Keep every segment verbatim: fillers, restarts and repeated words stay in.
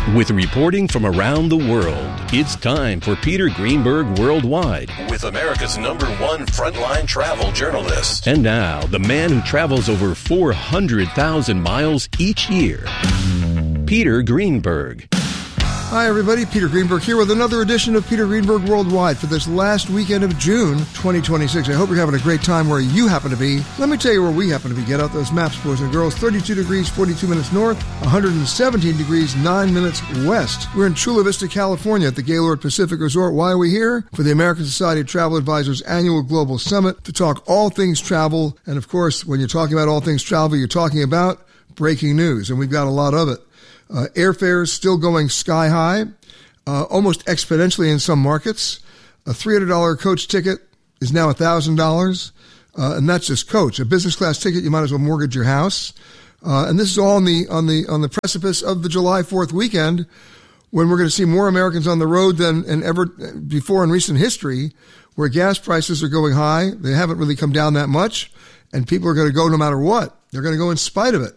With reporting from around the world, it's time for Peter Greenberg Worldwide with America's number one frontline travel journalist. And now, the man who travels over four hundred thousand miles each year, Peter Greenberg. Hi, everybody. Peter Greenberg here with another edition of Peter Greenberg Worldwide for this last weekend of June twenty twenty-six. I hope you're having a great time where you happen to be. Let me tell you where we happen to be. Get out those maps, boys and girls. thirty-two degrees, forty-two minutes north, one hundred seventeen degrees, nine minutes west. We're in Chula Vista, California at the Gaylord Pacific Resort. Why are we here? For the American Society of Travel Advisors annual Global Summit to talk all things travel. And of course, when you're talking about all things travel, you're talking about breaking news, and we've got a lot of it. Uh, airfares still going sky high, uh, almost exponentially in some markets. A three hundred dollars coach ticket is now one thousand dollars, uh, and that's just coach. A business class ticket, you might as well mortgage your house. Uh, and this is all on the on the on the precipice of the July fourth weekend, when we're going to see more Americans on the road than and ever before in recent history, where gas prices are going high. They haven't really come down that much, and people are going to go no matter what. They're going to go in spite of it.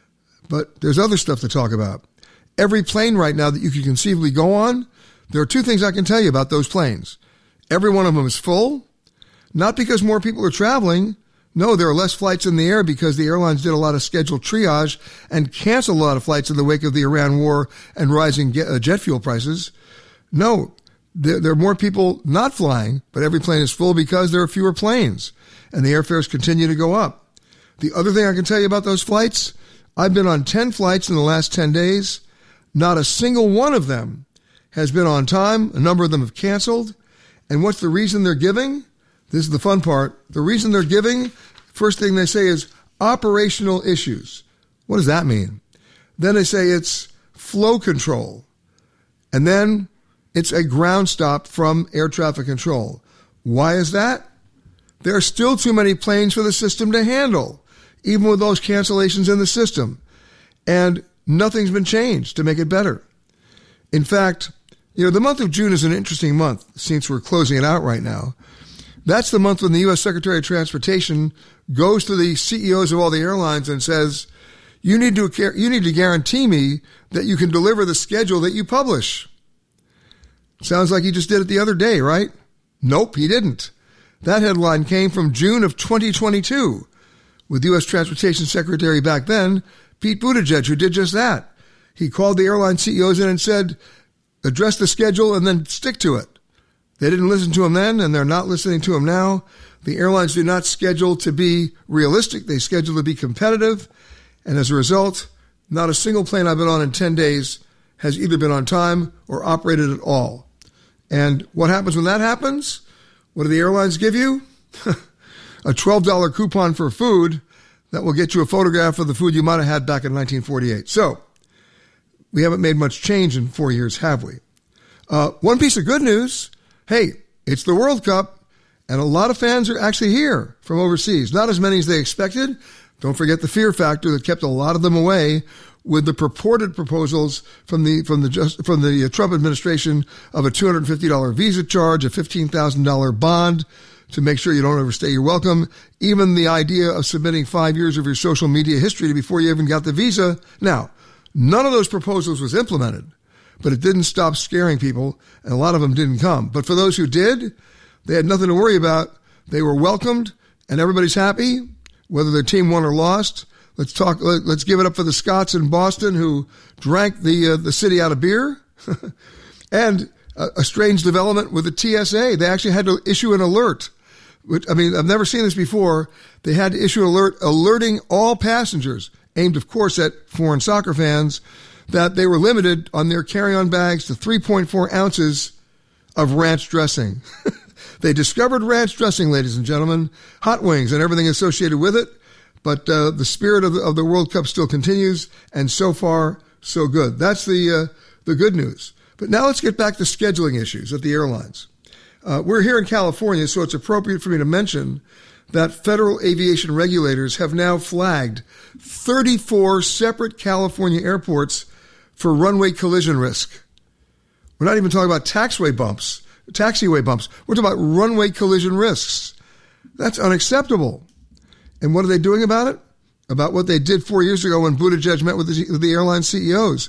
But there's other stuff to talk about. Every plane right now that you could conceivably go on, there are two things I can tell you about those planes. Every one of them is full, not because more people are traveling. No, there are less flights in the air because the airlines did a lot of scheduled triage and canceled a lot of flights in the wake of the Iran war and rising jet fuel prices. No, there, there are more people not flying, but every plane is full because there are fewer planes, and the airfares continue to go up. The other thing I can tell you about those flights, I've been on ten flights in the last ten days. Not a single one of them has been on time. A number of them have canceled. And what's the reason they're giving? This is the fun part. The reason they're giving, first thing they say is operational issues. What does that mean? Then they say it's flow control. And then it's a ground stop from air traffic control. Why is that? There are still too many planes for the system to handle, even with those cancellations in the system. And nothing's been changed to make it better. In fact, you know, the month of June is an interesting month since we're closing it out right now. That's the month when the U S Secretary of Transportation goes to the C E Os of all the airlines and says, you need to you need to guarantee me that you can deliver the schedule that you publish. Sounds like he just did it the other day, right? Nope, he didn't. That headline came from June of twenty twenty-two with U S Transportation Secretary back then, Pete Buttigieg, who did just that. He called the airline C E Os in and said, address the schedule and then stick to it. They didn't listen to him then, and they're not listening to him now. The airlines do not schedule to be realistic. They schedule to be competitive. And as a result, not a single plane I've been on in ten days has either been on time or operated at all. And what happens when that happens? What do the airlines give you? A twelve dollars coupon for food that will get you a photograph of the food you might have had back in nineteen forty-eight. So, we haven't made much change in four years, have we? Uh, one piece of good news, hey, it's the World Cup, and a lot of fans are actually here from overseas. Not as many as they expected. Don't forget the fear factor that kept a lot of them away with the purported proposals from the from the just, from the Trump administration of a two hundred fifty dollars visa charge, a fifteen thousand dollars bond, to make sure you don't overstay your welcome, even the idea of submitting five years of your social media history before you even got the visa. Now, none of those proposals was implemented, but it didn't stop scaring people, and a lot of them didn't come. But for those who did, they had nothing to worry about. They were welcomed, and everybody's happy, whether their team won or lost. Let's talk. Let's give it up for the Scots in Boston who drank the uh, the city out of beer. And a, a strange development with the T S A. They actually had to issue an alert. Which, I mean, I've never seen this before. They had to issue an alert alerting all passengers, aimed, of course, at foreign soccer fans, that they were limited on their carry-on bags to three point four ounces of ranch dressing. They discovered ranch dressing, ladies and gentlemen, hot wings and everything associated with it. But uh, the spirit of the, of the World Cup still continues, and so far, so good. That's the uh, the good news. But now let's get back to scheduling issues at the airlines. Uh, we're here in California, so it's appropriate for me to mention that federal aviation regulators have now flagged thirty-four separate California airports for runway collision risk. We're not even talking about taxiway bumps, taxiway bumps. We're talking about runway collision risks. That's unacceptable. And what are they doing about it? About what they did four years ago when Buttigieg met with the, with the airline C E Os.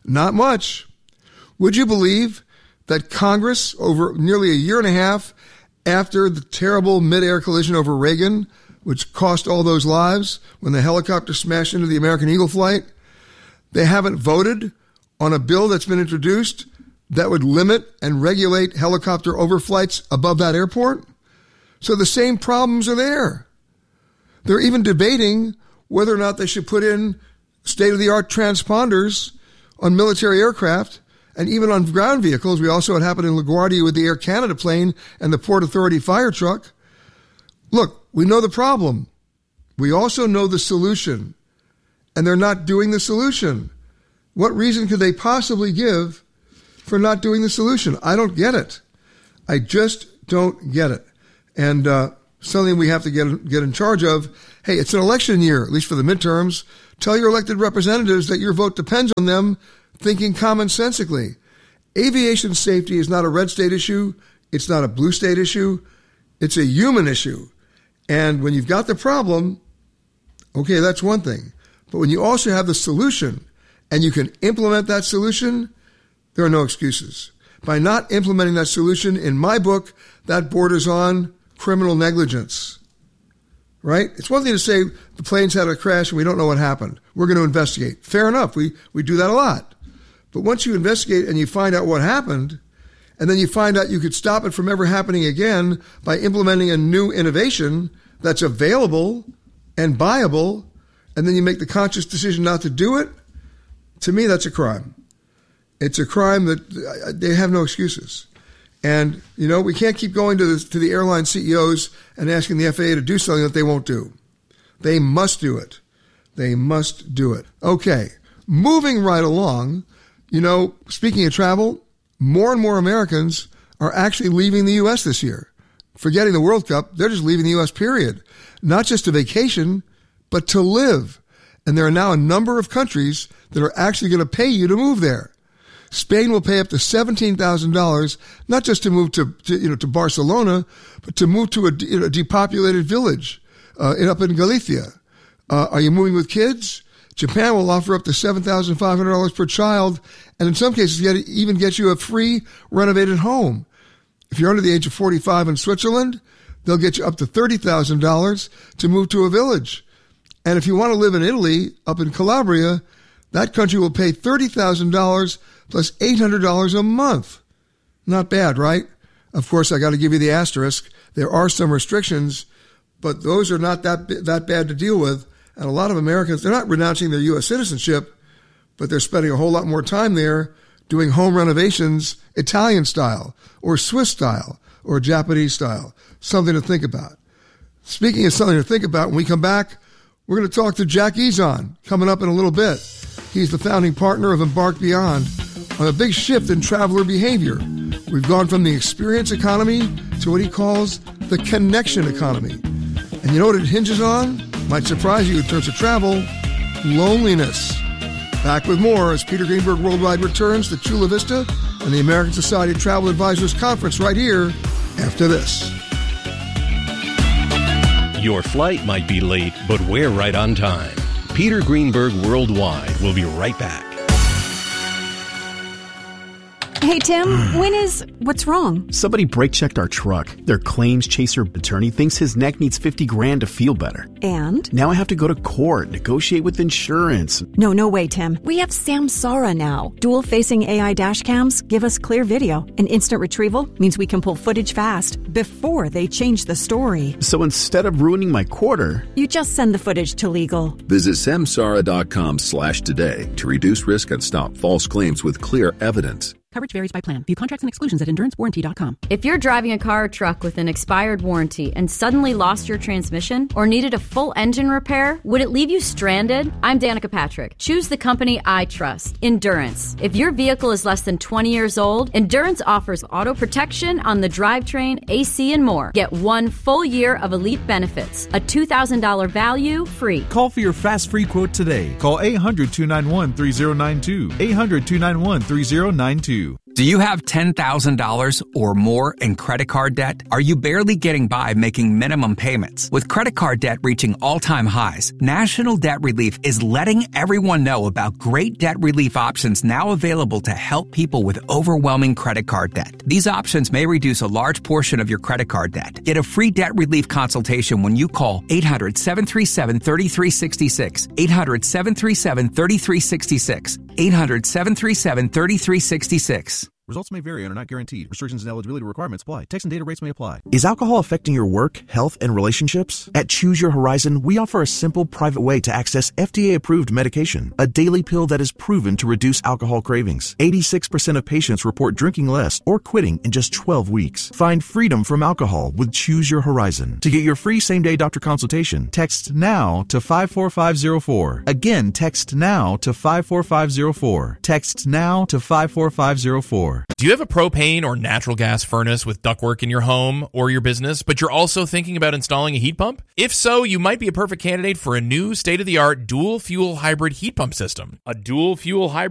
Not much. Would you believe that Congress, over nearly a year and a half after the terrible mid-air collision over Reagan, which cost all those lives when the helicopter smashed into the American Eagle flight, they haven't voted on a bill that's been introduced that would limit and regulate helicopter overflights above that airport? So the same problems are there. They're even debating whether or not they should put in state-of-the-art transponders on military aircraft and even on ground vehicles. We also had happened in LaGuardia with the Air Canada plane and the Port Authority fire truck. Look, we know the problem. We also know the solution. And they're not doing the solution. What reason could they possibly give for not doing the solution? I don't get it. I just don't get it. And uh, something we have to get, get in charge of. Hey, it's an election year, at least for the midterms. Tell your elected representatives that your vote depends on them thinking commonsensically. Aviation safety is not a red state issue. It's not a blue state issue. It's a human issue. And when you've got the problem, okay, that's one thing. But when you also have the solution and you can implement that solution, there are no excuses. By not implementing that solution, in my book, that borders on criminal negligence. Right? It's one thing to say the planes had a crash and we don't know what happened. We're going to investigate. Fair enough. We, we do that a lot. But once you investigate and you find out what happened, and then you find out you could stop it from ever happening again by implementing a new innovation that's available and buyable, and then you make the conscious decision not to do it, to me, that's a crime. It's a crime that they have no excuses. And, you know, we can't keep going to the, to the airline C E Os and asking the F A A to do something that they won't do. They must do it. They must do it. Okay, moving right along, you know, speaking of travel, more and more Americans are actually leaving the U S this year. Forgetting the World Cup, they're just leaving the U S, period. Not just to vacation, but to live. And there are now a number of countries that are actually going to pay you to move there. Spain will pay up to seventeen thousand dollars, not just to move to, to, you know, to Barcelona, but to move to a, you know, depopulated village uh, up in Galicia. Uh, are you moving with kids? Japan will offer up to seven thousand five hundred dollars per child, and in some cases get, even get you a free renovated home. If you're under the age of forty-five in Switzerland, they'll get you up to thirty thousand dollars to move to a village. And if you want to live in Italy, up in Calabria, that country will pay thirty thousand dollars plus eight hundred dollars a month. Not bad, right? Of course, I got to give you the asterisk. There are some restrictions, but those are not that that bad to deal with. And a lot of Americans, they're not renouncing their U S citizenship, but they're spending a whole lot more time there doing home renovations Italian style or Swiss style or Japanese style. Something to think about. Speaking of something to think about, when we come back, we're going to talk to Jack Ezon coming up in a little bit. He's the founding partner of Embark Beyond on a big shift in traveler behavior. We've gone from the experience economy to what he calls the connection economy. And you know what it hinges on? Might surprise you in terms of travel, loneliness. Back with more as Peter Greenberg Worldwide returns to Chula Vista and the American Society of Travel Advisors Conference right here after this. Your flight might be late, but we're right on time. Peter Greenberg Worldwide will be right back. Hey, Tim, when is... What's wrong? Somebody brake-checked our truck. Their claims chaser attorney thinks his neck needs fifty grand to feel better. And? Now I have to go to court, negotiate with insurance. No, no way, Tim. We have Samsara now. Dual-facing A I dash cams give us clear video, and instant retrieval means we can pull footage fast before they change the story. So instead of ruining my quarter... You just send the footage to legal. Visit samsara.com slash today to reduce risk and stop false claims with clear evidence. Coverage varies by plan. View contracts and exclusions at endurance warranty dot com. If you're driving a car or truck with an expired warranty and suddenly lost your transmission or needed a full engine repair, would it leave you stranded? I'm Danica Patrick. Choose the company I trust, Endurance. If your vehicle is less than twenty years old, Endurance offers auto protection on the drivetrain, A C, and more. Get one full year of elite benefits, a two thousand dollars value free. Call for your fast free quote today. Call eight hundred, two nine one, three zero nine two. eight hundred, two nine one, three zero nine two. Do you have ten thousand dollars or more in credit card debt? Are you barely getting by making minimum payments? With credit card debt reaching all-time highs, National Debt Relief is letting everyone know about great debt relief options now available to help people with overwhelming credit card debt. These options may reduce a large portion of your credit card debt. Get a free debt relief consultation when you call eight hundred, seven three seven, three three six six, eight hundred, seven three seven, three three six six, eight hundred, seven three seven, three three six six. Results may vary and are not guaranteed. Restrictions and eligibility requirements apply. Text and data rates may apply. Is alcohol affecting your work, health, and relationships? At Choose Your Horizon, we offer a simple, private way to access F D A-approved medication, a daily pill that is proven to reduce alcohol cravings. eighty-six percent of patients report drinking less or quitting in just twelve weeks. Find freedom from alcohol with Choose Your Horizon. To get your free same-day doctor consultation, text NOW to five four five zero four. Again, text NOW to five four five zero four. Text NOW to five four five zero four. Do you have a propane or natural gas furnace with ductwork in your home or your business, but you're also thinking about installing a heat pump? If so, you might be a perfect candidate for a new state-of-the-art dual-fuel hybrid heat pump system. A dual-fuel hybrid